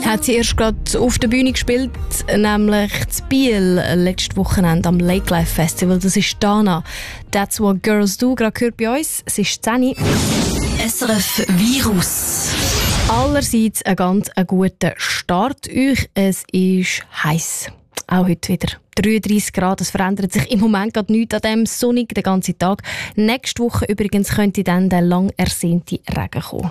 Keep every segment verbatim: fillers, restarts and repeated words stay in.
hat sie erst gerade auf der Bühne gespielt, nämlich zu Biel, letztes Wochenende am Lake Life Festival. Das ist Dana. «That's what girls do», gerade gehört bei uns. Es ist zehn. S R F Virus. Allerseits ein ganz ein guter Start euch. Es ist heiß. Auch heute wieder. dreiunddreissig Grad, es verändert sich im Moment gerade nichts an diesem sonnig den ganzen Tag. Nächste Woche übrigens könnte dann der lang ersehnte Regen kommen.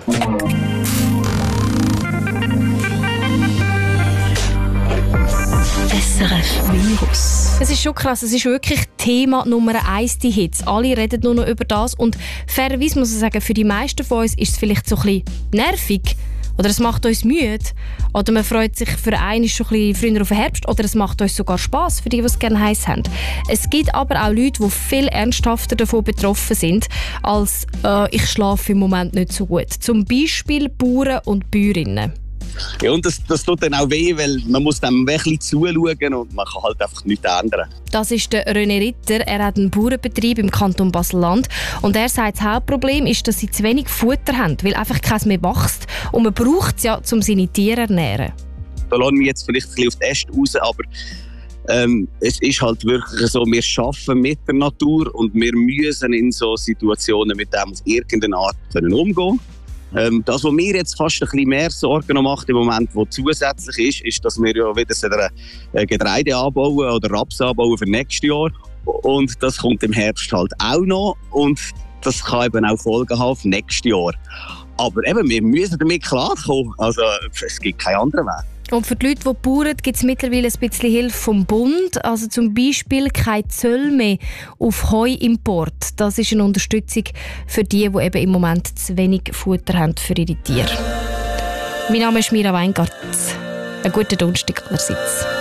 S R F Virus. Es ist schon krass, es ist wirklich Thema Nummer eins, die Hits. Alle reden nur noch über das und fairerweise muss ich sagen, für die meisten von uns ist es vielleicht so ein bisschen nervig oder es macht uns müde oder man freut sich für einen schon ein bisschen früher auf den Herbst oder es macht uns sogar Spass für die, die es gerne heiß haben. Es gibt aber auch Leute, die viel ernsthafter davon betroffen sind, als äh, «ich schlafe im Moment nicht so gut». Zum Beispiel Bauern und Bäuerinnen. Ja, und das, das tut dann auch weh, weil man muss dem wirklich zuschauen und man kann halt einfach nichts ändern. Das ist der René Ritter. Er hat einen Bauernbetrieb im Kanton Basel-Land. Und er sagt, das Hauptproblem ist, dass sie zu wenig Futter haben, weil einfach keins mehr wächst. Und man braucht es ja, um seine Tiere zu ernähren. Da lassen wir jetzt vielleicht ein bisschen auf die Äste raus, aber ähm, es ist halt wirklich so, wir arbeiten mit der Natur und wir müssen in so Situationen mit dem auf irgendeine Art können umgehen. Ähm, das, was mir jetzt fast ein bisschen mehr Sorgen noch macht im Moment, was zusätzlich ist, ist, dass wir ja wieder äh, Getreide anbauen oder Raps anbauen für nächstes Jahr. Und das kommt im Herbst halt auch noch und das kann eben auch Folgen haben für nächstes Jahr. Aber eben, wir müssen damit klarkommen. Also, es gibt keinen anderen Weg. Und für die Leute, die bauern, gibt es mittlerweile ein bisschen Hilfe vom Bund. Also zum Beispiel kein Zöll mehr auf Heuimport. Das ist eine Unterstützung für die, die eben im Moment zu wenig Futter haben für ihre Tiere. Mein Name ist Mira Weingart. Einen guten Donnerstag allerseits.